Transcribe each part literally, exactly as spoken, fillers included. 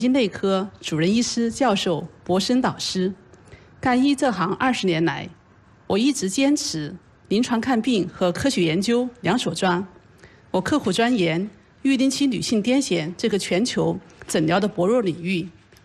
经内科主任医师、教授、博士导师。干医这行二十年来，我一直坚持临床看病和科学研究两手抓。我刻苦钻研育龄期女性癫痫这个全球诊疗的薄弱领域。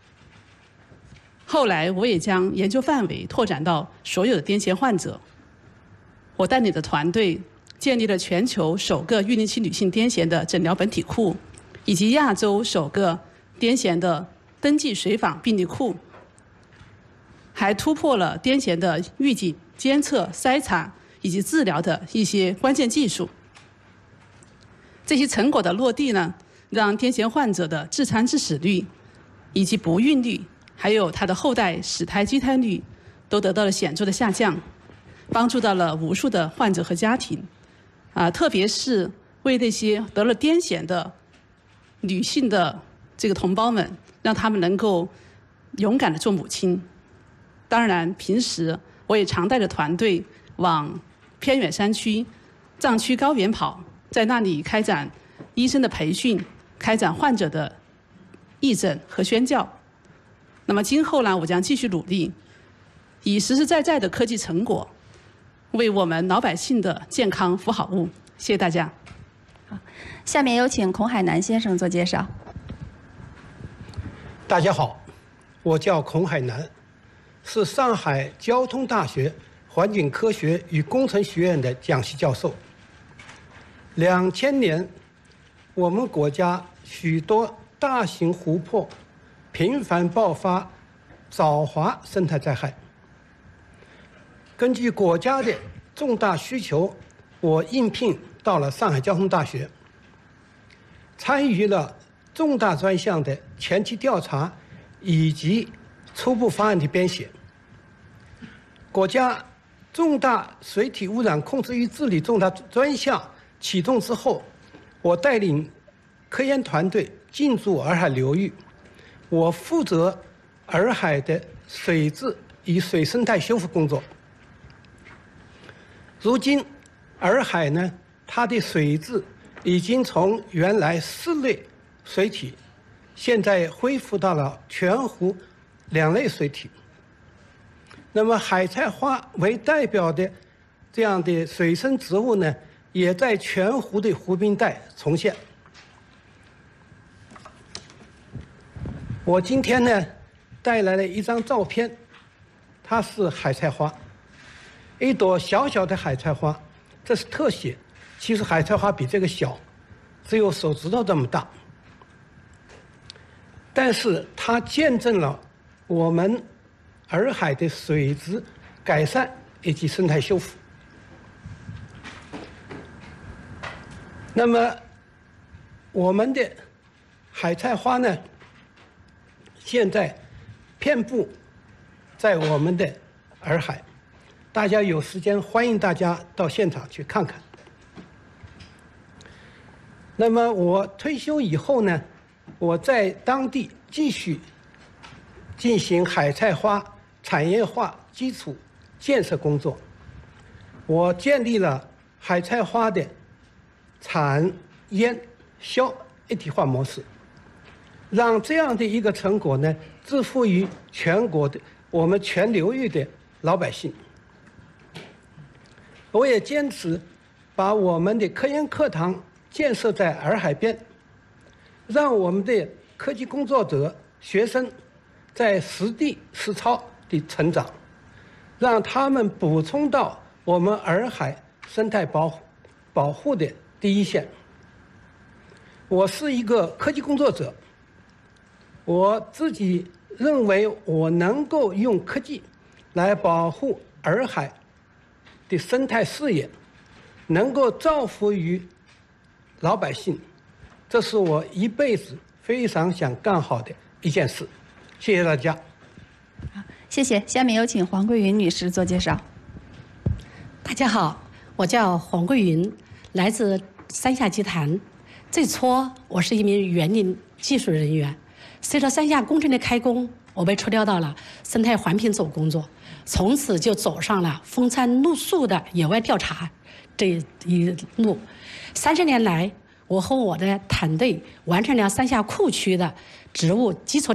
后来，我也将研究范围拓展到所有的癫痫患者。我带领的团队建立了全球首个育龄期女性癫痫的诊疗本体库，以及亚洲首个癫痫的登记随访病例库，还突破了癫痫的预警、监测、筛查以及治疗的一些关键技术。这些成果的落地呢，让癫痫患者的致残致死率以及不孕率，还有他的后代死胎畸胎率都得到了显著的下降，帮助到了无数的患者和家庭。啊，特别是为那些得了癫痫的女性的这个同胞们，让他们能够勇敢地做母亲。当然，平时我也常带着团队往偏远山区、藏区高原跑，在那里开展医生的培训，开展患者的义诊和宣教。那么今后呢，我将继续努力，以实实在在的科技成果，为我们老百姓的健康服好务。谢谢大家。 好，下面有请孔海南先生做介绍。 大家好，我叫孔海南，是上海交通大学环境科学与工程学院的讲席教授。两千年，我们国家许多大型湖泊频繁爆发藻华生态灾害。根据国家的重大需求，我应聘到了上海交通大学，参与了重大专项的前期调查以及初步方案的编写。国家重大水体污染控制与治理重大专项启动之后，我带领科研团队进驻洱海流域，我负责洱海的水质与水生态修复工作。如今，洱海呢，它的水质已经从原来四类水体，现在恢复到了全湖两类水体。那么海菜花为代表的这样的水生植物呢，也在全湖的湖滨带重现。我今天呢带来了一张照片，它是海菜花，一朵小小的海菜花，这是特写。其实海菜花比这个小，只有手指头这么大，但是它见证了我们洱海的水质改善以及生态修复。那么我们的海菜花呢，现在遍布在我们的洱海，大家有时间欢迎大家到现场去看看。那么我退休以后呢，我在当地继续进行海菜花产业化基础建设工作。我建立了海菜花的产、研、销一体化模式，让这样的一个成果呢，支付于全国的我们全流域的老百姓。我也坚持把我们的科研课堂建设在洱海边，让我们的科技工作者、学生在实地实操的成长，让他们补充到我们洱海生态保护保护的第一线。我是一个科技工作者，我自己认为我能够用科技来保护洱海的生态事业，能够造福于老百姓，这是我一辈子非常想干好的一件事。谢谢大家。 好，谢谢。下面有请黄桂云女士做介绍。 大家好，我叫黄桂云，来自三峡集团。最初我是一名园林技术人员，随着三峡工程的开工，我被抽调到了生态环评组工作，从此就走上了风餐露宿的野外调查这一路。三十年来，我和我的团队完成了三峡库区的植物基础。